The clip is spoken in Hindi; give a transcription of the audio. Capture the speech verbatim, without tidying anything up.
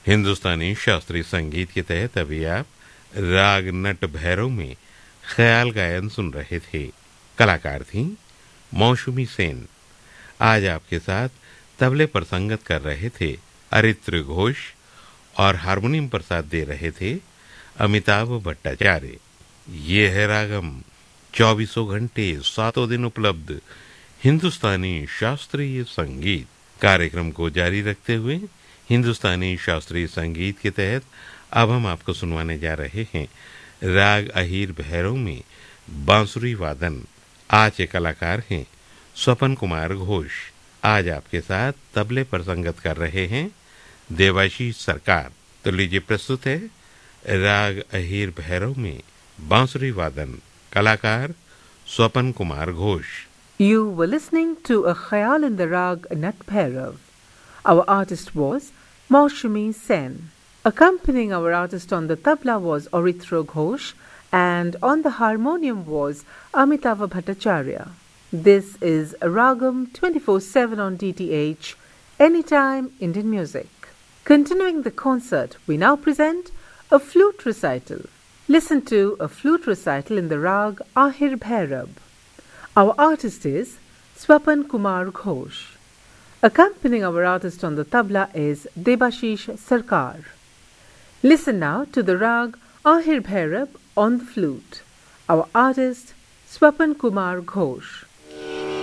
हिंदुस्तानी शास्त्रीय संगीत के तहत अभी आप राग नट भैरव में ख्याल गायन सुन रहे थे। कलाकार थी मौसमी सेन। आज आपके साथ तबले पर संगत कर रहे थे अरित्र घोष और हारमोनियम पर साथ दे रहे थे अमिताभ भट्टाचार्य। ये है रागम, चौबीसों घंटे सातों दिन उपलब्ध हिंदुस्तानी शास्त्रीय संगीत। कार्यक्रम को जारी रखते हुए हिंदुस्तानी शास्त्रीय संगीत के तहत अब हम आपको सुनवाने जा रहे हैं राग अहीर भैरव में बांसुरी वादन। आज के कलाकार हैं स्वपन कुमार घोष। आज आपके साथ तबले पर संगत कर रहे हैं देवाशीष सरकार। तो लीजिए प्रस्तुत है राग अहीर भैरव में बांसुरी वादन। कलाकार स्वपन Kumar Ghosh. You were listening to a khayal in the rag Nat Bhairav. Our artist was Maushumi Sen. Accompanying our artist on the tabla was Orithro Ghosh, and on the harmonium was Amitava Bhattacharya. This is Ragam twenty-four seven on D T H, Anytime Indian Music. Continuing the concert, we now present a flute recital. Listen to a flute recital in the rag Ahir Bhairab. Our artist is Swapan Kumar Ghosh. Accompanying our artist on the tabla is Debashish Sarkar. Listen now to the rag Ahir Bhairab on the flute. Our artist Swapan Kumar Ghosh.